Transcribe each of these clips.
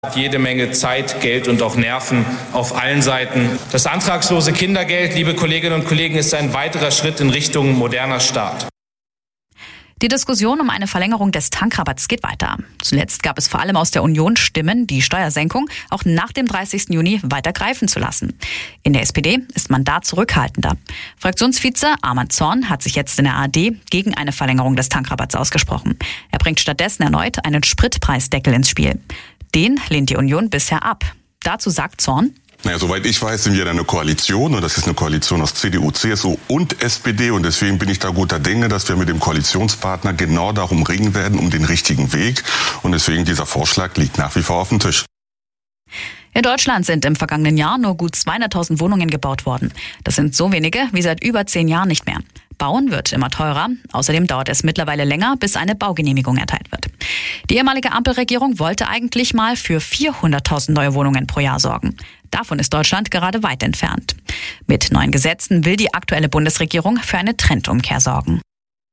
Jede Menge Zeit, Geld und auch Nerven auf allen Seiten. Das antragslose Kindergeld, liebe Kolleginnen und Kollegen, ist ein weiterer Schritt in Richtung moderner Staat. Die Diskussion um eine Verlängerung des Tankrabatts geht weiter. Zuletzt gab es vor allem aus der Union Stimmen, die Steuersenkung auch nach dem 30. Juni weiter greifen zu lassen. In der SPD ist man da zurückhaltender. Fraktionsvize Arman Zorn hat sich jetzt in der ARD gegen eine Verlängerung des Tankrabatts ausgesprochen. Er bringt stattdessen erneut einen Spritpreisdeckel ins Spiel. Den lehnt die Union bisher ab. Dazu sagt Zorn: Naja, soweit ich weiß, sind wir da eine Koalition und das ist eine Koalition aus CDU, CSU und SPD und deswegen bin ich da guter Dinge, dass wir mit dem Koalitionspartner genau darum ringen werden, um den richtigen Weg und deswegen dieser Vorschlag liegt nach wie vor auf dem Tisch. In Deutschland sind im vergangenen Jahr nur gut 200.000 Wohnungen gebaut worden. Das sind so wenige wie seit über 10 Jahren nicht mehr. Bauen wird immer teurer. Außerdem dauert es mittlerweile länger, bis eine Baugenehmigung erteilt wird. Die ehemalige Ampelregierung wollte eigentlich mal für 400.000 neue Wohnungen pro Jahr sorgen. Davon ist Deutschland gerade weit entfernt. Mit neuen Gesetzen will die aktuelle Bundesregierung für eine Trendumkehr sorgen.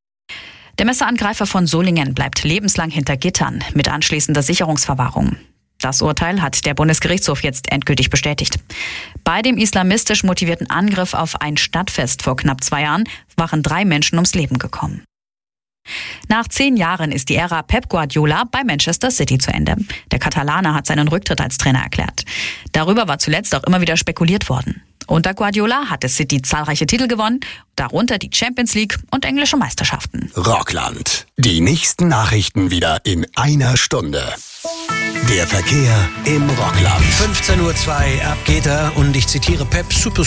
Der Messerangreifer von Solingen bleibt lebenslang hinter Gittern mit anschließender Sicherungsverwahrung. Das Urteil hat der Bundesgerichtshof jetzt endgültig bestätigt. Bei dem islamistisch motivierten Angriff auf ein Stadtfest vor knapp 2 Jahren waren 3 Menschen ums Leben gekommen. Nach 10 Jahren ist die Ära Pep Guardiola bei Manchester City zu Ende. Der Katalaner hat seinen Rücktritt als Trainer erklärt. Darüber war zuletzt auch immer wieder spekuliert worden. Unter Guardiola hatte City zahlreiche Titel gewonnen, darunter die Champions League und englische Meisterschaften. Rockland. Die nächsten Nachrichten wieder in einer Stunde. Der Verkehr im Rockland. 15:02 Uhr, ab geht er. Und ich zitiere Pep, super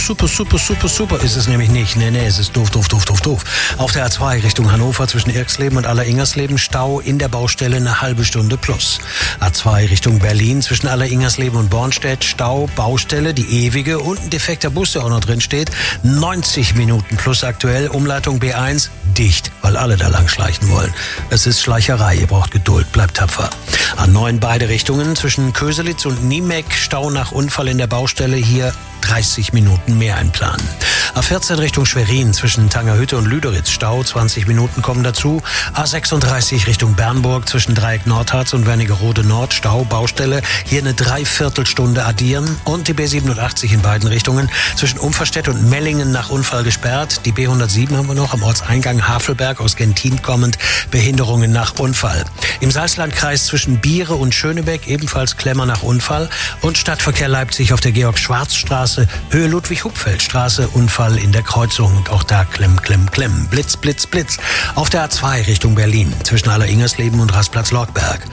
ist es nämlich nicht. Nee, es ist doof. Auf der A2 Richtung Hannover zwischen Irxleben und Alleringersleben Stau in der Baustelle eine halbe Stunde plus. A2 Richtung Berlin zwischen Alleringersleben und Bornstedt Stau, Baustelle, die ewige und ein defekter Bus, der auch noch drin steht. 90 Minuten plus aktuell. Umleitung B1 dicht, weil alle da lang schleichen wollen. Es ist Schleicherei, ihr braucht Geduld, bleibt tapfer. A9 beide Richtungen zwischen Köselitz und Niemek Stau nach Unfall in der Baustelle, hier 30 Minuten mehr einplanen. A14 Richtung Schwerin zwischen Tangerhütte und Lüderitz Stau, 20 Minuten kommen dazu. A36 Richtung Bernburg zwischen Dreieck Nordharz und Wernigerode Nord Stau, Baustelle, hier eine Dreiviertelstunde addieren. Und die B87 in beiden Richtungen zwischen Umverstedt und Mellingen nach Unfall gesperrt. Die B107 haben wir noch am Ortseingang Havelberg aus Gentin kommend, Behinderungen nach Unfall. Im Salzlandkreis zwischen Biere und Schönebeck ebenfalls Klemmer nach Unfall. Und Stadtverkehr Leipzig auf der Georg-Schwarz-Straße, Höhe Ludwig-Hupfeld-Straße, Unfall in der Kreuzung und auch da Klemm. Blitz. Auf der A2 Richtung Berlin zwischen Alleringersleben und Rastplatz-Lorkberg.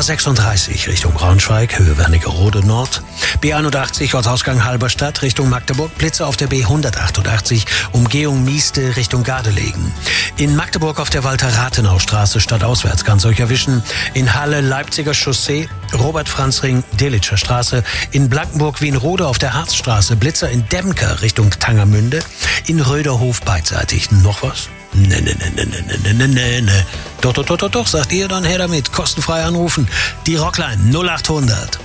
A36 Richtung Braunschweig, Höhe Wernigerode Nord. B81 Ortsausgang Halberstadt Richtung Magdeburg, Blitze auf der B188, Umgehung Mieste Richtung Gardelegen. In Magdeburg auf der Walter-Rathenau-Straße stadtauswärts kann es euch erwischen. In Halle Leipziger Chaussee, Robert-Franz-Ring, Delitscher Straße. In Blankenburg Wienrode auf der Harzstraße, Blitzer in Demker Richtung Tangermünde. In Röderhof beidseitig. Noch was? Ne. Doch, sagt ihr, dann her damit. Kostenfrei anrufen. Die Rockline 0800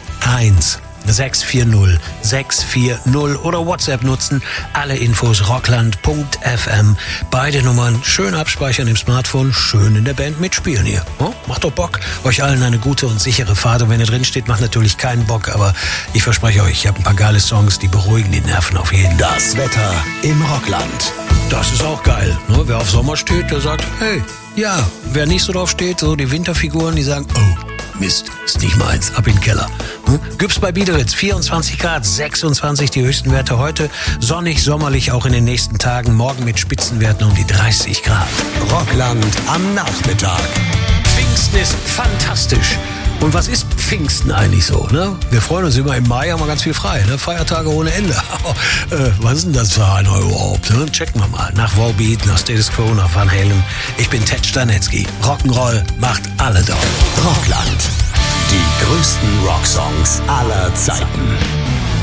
1-640-640 oder WhatsApp nutzen. Alle Infos rockland.fm. Beide Nummern schön abspeichern im Smartphone, schön in der Band mitspielen hier. Oh, macht doch Bock. Euch allen eine gute und sichere Fahrt. Und wenn ihr drin steht, macht natürlich keinen Bock. Aber ich verspreche euch, ich habe ein paar geile Songs, die beruhigen die Nerven auf jeden Fall. Das Wetter im Rockland. Das ist auch geil. Ne? Wer auf Sommer steht, der sagt, hey, ja. Wer nicht so drauf steht, so die Winterfiguren, die sagen, oh, Mist, ist nicht meins, ab in den Keller. Güps bei Biederitz, 24 Grad, 26 die höchsten Werte heute. Sonnig, sommerlich auch in den nächsten Tagen. Morgen mit Spitzenwerten um die 30 Grad. Rockland am Nachmittag. Pfingsten ist fantastisch. Und was ist Pfingsten eigentlich so? Ne? Wir freuen uns immer, im Mai haben wir ganz viel frei. Ne? Feiertage ohne Ende. Was ist denn das für einer überhaupt? Ne? Checken wir mal. Nach Volbeat, nach Status Quo, nach Van Halen. Ich bin Ted Stanetzky. Rock'n'Roll macht alle da. Rockland. Die größten Rocksongs aller Zeiten.